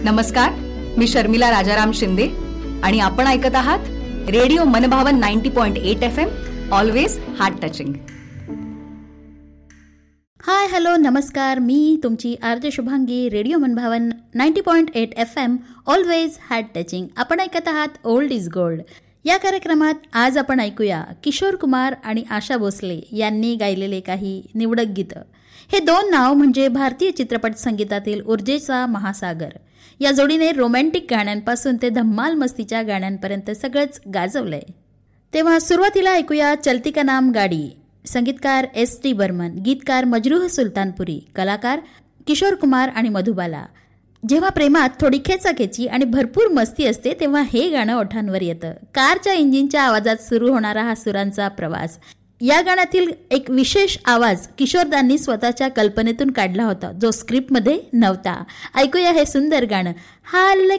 नमस्कार, मी शर्मिला राजाराम शिंदे आणि आपण ऐकत आहात रेडिओ मनभावन 90.8 FM, ऑलवेज हार्ट टचिंग. हाय, हॅलो, नमस्कार. मी तुमची आरजे शुभांगी. रेडिओ मनभावन 90.8 FM, ऑलवेज हार्ट टचिंग. आपण ऐकत आहात ओल्ड इज गोल्ड. या कार्यक्रमात आज आपण ऐकूया किशोर कुमार आणि आशा भोसले यांनी गायलेले काही निवडक गीतं. हे दोन नाव म्हणजे भारतीय चित्रपट संगीतातील ऊर्जेचा महासागर. या जोडीने रोमॅन्टिक गाण्यांपासून ते धम्माल मस्तीच्या गाण्यांपर्यंत सगळंच गाजवलंय. तेव्हा सुरुवातीला ऐकूया चलती का नाम गाडी. संगीतकार S.T. बर्मन, गीतकार मजरूह सुलतानपुरी, कलाकार किशोर कुमार आणि मधुबाला. जेव्हा प्रेमात थोडी खेचाखेची आणि भरपूर मस्ती असते तेव्हा हे गाणं ओठांवर येतं. कारच्या इंजिनच्या आवाजात सुरू होणारा हा सुरांचा प्रवास. या गाण्यातील एक विशेष आवाज किशोरदांनी स्वतःच्या कल्पनेतून काढला होता, जो स्क्रिप्टमध्ये नव्हता. ऐकूया हे सुंदर गाणं. हाल